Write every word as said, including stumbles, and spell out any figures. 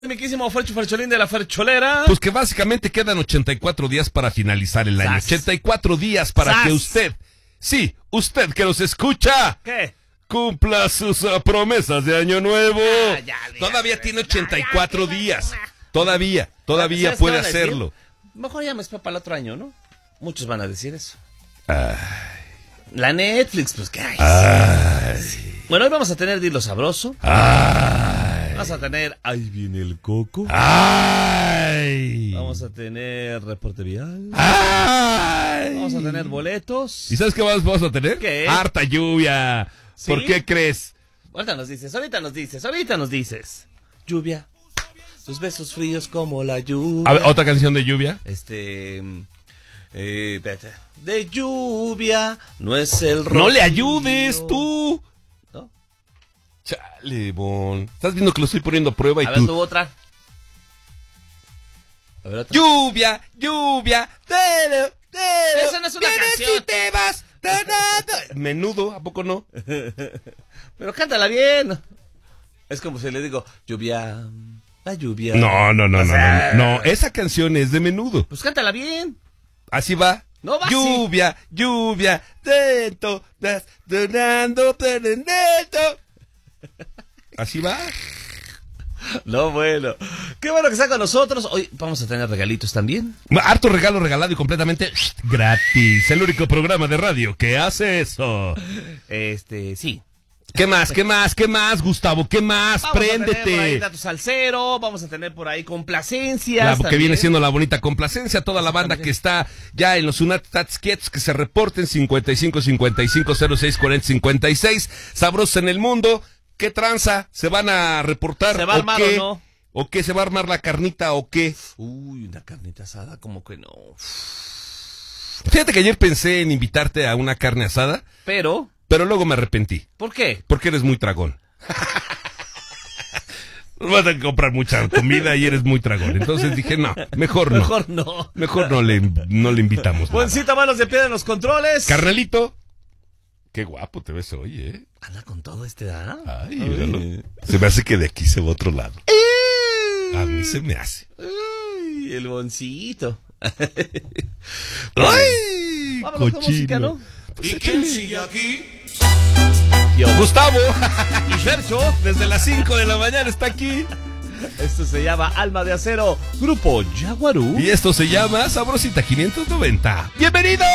Mi quísimo Fercho Fercholín de la Fercholera. Pues que básicamente quedan ochenta y cuatro días para finalizar el año. Sas. ochenta y cuatro días para Sas. que usted, sí, usted que nos escucha, ¿Qué? cumpla sus uh, promesas de año nuevo. Ah, ya, ya, todavía ya, tiene ya, ochenta y cuatro ya, ya, días. ya. Todavía, todavía ¿Sabes puede qué van a decir? hacerlo. Mejor ya me espero para el otro año, ¿no? Muchos van a decir eso. Ay, La Netflix, pues qué hay. ay, Bueno, hoy vamos a tener Dilo Sabroso. ay, Vamos a tener Ahí viene el coco. ay, Vamos a tener Reporte Vial. ay. Vamos a tener boletos. ¿Y sabes qué más vamos a tener? ¿Qué? Harta lluvia. ¿Sí? ¿Por qué crees? Ahorita nos dices, ahorita nos dices, ahorita nos dices. Lluvia. Tus besos fríos como la lluvia. A ver, otra canción de lluvia. Este. Eh, espérate. De lluvia no es el No le rocío. ayudes tú. ¿No? Chale, Bon. Estás viendo que lo estoy poniendo a prueba y A ver, tú. tú otra. A ver, otra. Lluvia, lluvia. Pero, pero, Esa no es una vienes canción. y te vas. Da, da, da. Menudo, ¿a poco no? Pero cántala bien. Es como si le digo, lluvia. La lluvia. No, no, no, O no, sea, no, no. Esa canción es de Menudo. Pues cántala bien. Así va. No va así. Lluvia, lluvia, dentro, das, donando, donando. Así va. No, bueno. Qué bueno que está con nosotros. Hoy vamos a tener regalitos también. Harto regalo regalado y completamente gratis. El único programa de radio que hace eso. Este, sí. ¿Qué más? ¿Qué más? ¿Qué más, Gustavo? ¿Qué más? Vamos a tener por ahí Préndete. datos salsero, vamos a tener por ahí complacencias. La que también. viene siendo la bonita complacencia, toda la banda También. que está ya en los Unatats Kids, que se reporten cincuenta y cinco cincuenta y cinco cero seis cuarenta cincuenta y seis. Sabrosos en el mundo. ¿Qué tranza? ¿Se van a reportar? ¿Se va a armar qué? o no? ¿O qué? ¿Se va a armar la carnita o qué? Uy, una carnita asada, como que no. Fíjate que ayer pensé en invitarte a una carne asada, Pero, pero luego me arrepentí, ¿por qué? porque eres muy tragón. Nos vas a comprar mucha comida y eres muy tragón. Entonces dije, no, mejor no. Mejor no. Mejor no le, no le invitamos. nada. Buencita, manos de piedra en los controles. Carnalito, qué guapo te ves hoy, ¿eh? Anda con todo este, ¿ah? Ay, míralo. Se me hace que de aquí se va a otro lado. A mí se me hace. Uy, el boncito. ¡Ay! Vámonos con música, ¿no? Pues ¿Y échale. quién sigue aquí? Yo. Gustavo, Y Fercho. desde las cinco de la mañana está aquí. Esto se llama Alma de Acero, Grupo Yaguarú. Y esto se llama Sabrosita quinientos noventa. ¡Bienvenido!